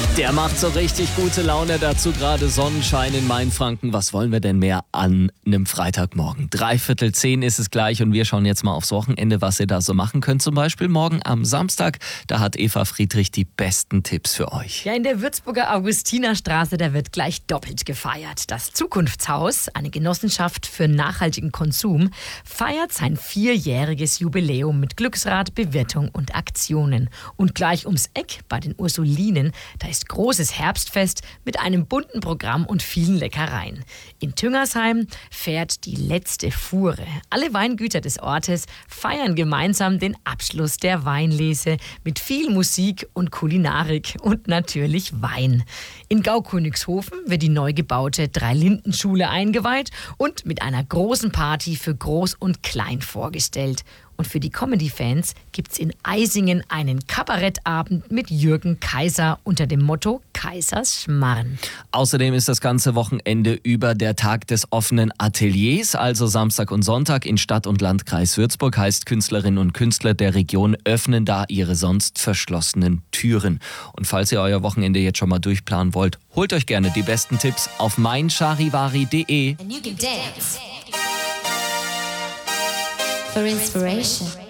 Der macht so richtig gute Laune, dazu gerade Sonnenschein in Mainfranken. Was wollen wir denn mehr an einem Freitagmorgen? 9:45 ist es gleich und wir schauen jetzt mal aufs Wochenende, was ihr da so machen könnt. Zum Beispiel morgen am Samstag, da hat Eva Friedrich die besten Tipps für euch. Ja, in der Würzburger Augustinerstraße, da wird gleich doppelt gefeiert. Das Zukunftshaus, eine Genossenschaft für nachhaltigen Konsum, feiert sein 4-jähriges Jubiläum mit Glücksrad, Bewirtung und Aktionen. Und gleich ums Eck bei den Ursulinen, da ist großes Herbstfest mit einem bunten Programm und vielen Leckereien. In Tüngersheim fährt die letzte Fuhre. Alle Weingüter des Ortes feiern gemeinsam den Abschluss der Weinlese mit viel Musik und Kulinarik und natürlich Wein. In Gaukönigshofen wird die neu gebaute Drei-Linden-Schule eingeweiht und mit einer großen Party für Groß und Klein vorgestellt. Und für die Comedy-Fans gibt's in Eisingen einen Kabarettabend mit Jürgen Kaiser unter dem Motto Kaisers Schmarrn. Außerdem ist das ganze Wochenende über der Tag des offenen Ateliers, also Samstag und Sonntag in Stadt- und Landkreis Würzburg, heißt Künstlerinnen und Künstler der Region öffnen da ihre sonst verschlossenen Türen. Und falls ihr euer Wochenende jetzt schon mal durchplanen wollt, holt euch gerne die besten Tipps auf meincharivari.de. And you can dance for inspiration.